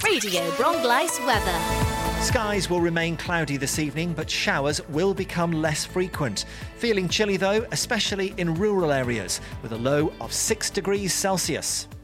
Radio Bronglice weather. Skies will remain cloudy this evening, but showers will become less frequent. Feeling chilly though, especially in rural areas, with a low of 6 degrees Celsius.